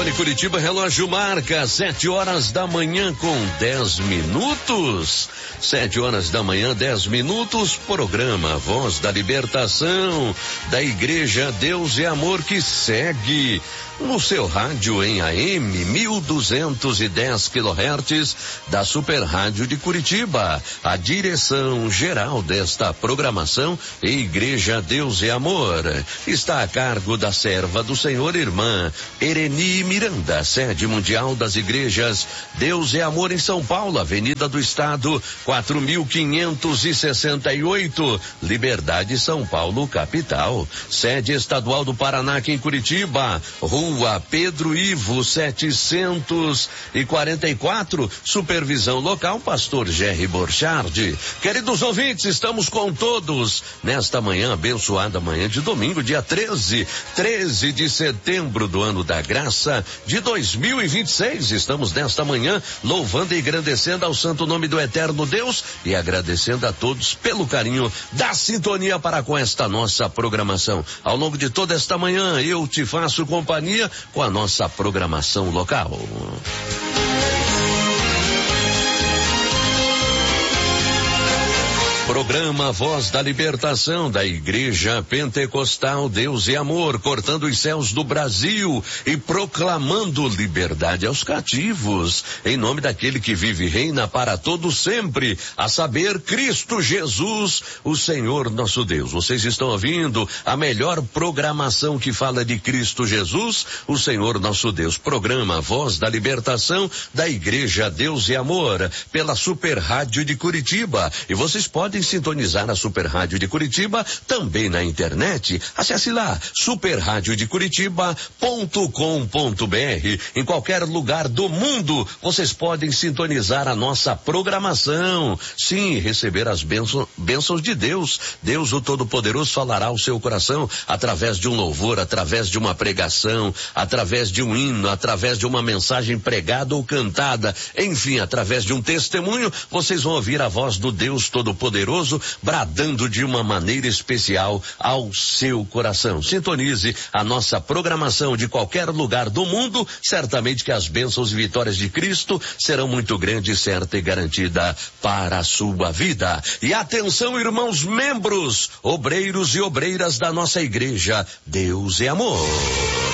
Em Curitiba, relógio marca 7 horas da manhã com 10 minutos. 7 horas da manhã, 10 minutos. Programa Voz da Libertação da Igreja Deus e Amor, que segue no seu rádio em AM 1210 kHz da Super Rádio de Curitiba. A direção geral desta programação, Igreja Deus e Amor, está a cargo da serva do Senhor, irmã Ereni Miranda, sede mundial das igrejas Deus e Amor em São Paulo, Avenida do Estado 4568, Liberdade, São Paulo, capital. Sede estadual do Paraná, aqui em Curitiba, Rua Pedro Ivo 744, supervisão local, pastor Jerry Borchardt. Queridos ouvintes, estamos com todos nesta manhã, abençoada manhã de domingo, dia 13 de setembro do ano da graça de 2026. Estamos nesta manhã louvando e agradecendo ao santo nome do eterno Deus e agradecendo a todos pelo carinho da sintonia para com esta nossa programação. Ao longo de toda esta manhã, eu te faço companhia com a nossa programação local. Programa Voz da Libertação da Igreja Pentecostal Deus e Amor, cortando os céus do Brasil e proclamando liberdade aos cativos, em nome daquele que vive e reina para todo sempre, a saber, Cristo Jesus, o Senhor nosso Deus. Vocês estão ouvindo a melhor programação que fala de Cristo Jesus, o Senhor nosso Deus. Programa Voz da Libertação da Igreja Deus e Amor, pela Super Rádio de Curitiba. E vocês podem sintonizar a Super Rádio de Curitiba também na internet. Acesse lá superradiodecuritiba.com.br. Em qualquer lugar do mundo vocês podem sintonizar a nossa programação. Sim, receber as bênçãos de Deus. Deus, o Todo-Poderoso, falará ao seu coração através de um louvor, através de uma pregação, através de um hino, através de uma mensagem pregada ou cantada, enfim, através de um testemunho. Vocês vão ouvir a voz do Deus Todo-Poderoso bradando de uma maneira especial ao seu coração. Sintonize a nossa programação de qualquer lugar do mundo, certamente que as bênçãos e vitórias de Cristo serão muito grandes, certa e garantida para a sua vida. E atenção, irmãos membros, obreiros e obreiras da nossa igreja Deus e Amor.